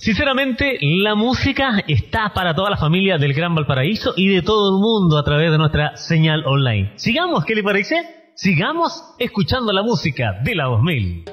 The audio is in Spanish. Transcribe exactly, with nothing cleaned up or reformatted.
Sinceramente, la música está para toda la familia del Gran Valparaíso y de todo el mundo a través de nuestra señal online. Sigamos, ¿qué le parece? Sigamos escuchando la música de la dos mil.